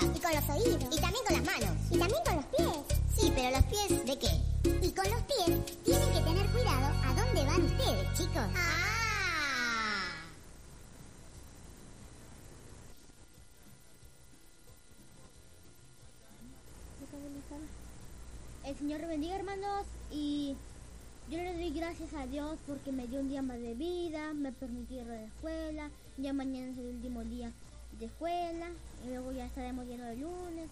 Y con los oídos. Y también con las manos. Y también con los pies. Sí, pero ¿los pies de qué? Y con los pies tienen que tener cuidado a dónde van ustedes, chicos. El Señor bendiga, hermanos, y yo le doy gracias a Dios porque me dio un día más de vida, me permitió ir a la escuela, ya mañana es el último día de escuela, y luego ya estaremos llenos de lunes,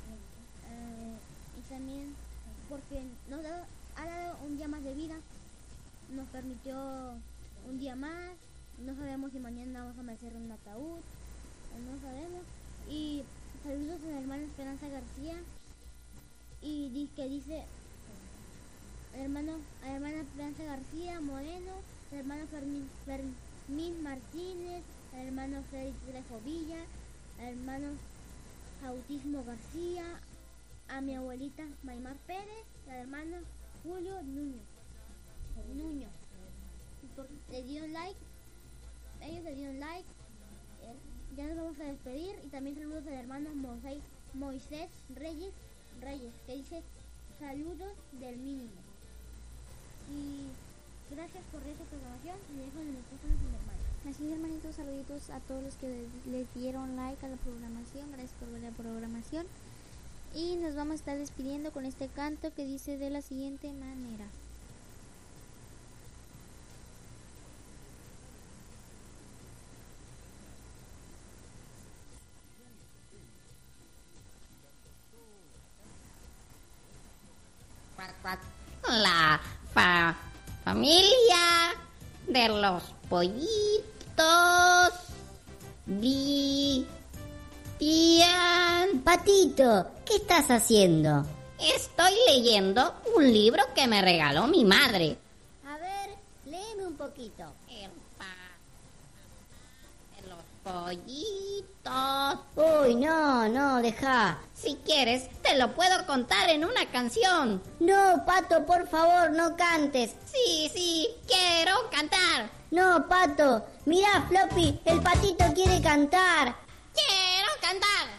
y también porque nos ha dado un día más de vida, nos permitió un día más, no sabemos si mañana vamos a amanecer en un ataúd, no sabemos, y saludos a la hermana Esperanza García, y que dice a la hermana Esperanza García Moreno, al hermano Fermín Martínez, al hermano Félix Grejo Villa, al hermano Autismo García, a mi abuelita Maymar Pérez, al hermano Julio Nuño. Le dieron like, ellos le dieron like, ya nos vamos a despedir, y también saludos al hermano Moisés Reyes, que dice saludos del mínimo. Y gracias por esta programación, y dejo el micrófono a mi hermano. Así, hermanitos, saluditos a todos los que les dieron like a la programación. Gracias por ver la programación. Y nos vamos a estar despidiendo con este canto que dice de la siguiente manera. La familia de los pollitos. Patito, ¿qué estás haciendo? Estoy leyendo un libro que me regaló mi madre. A ver, léeme un poquito. De los pollitos. Uy, no, deja. Si quieres, te lo puedo contar en una canción. No, Pato, por favor, no cantes. Sí, quiero cantar. No, Pato, mirá, Floppy, el patito quiere cantar. Quiero cantar.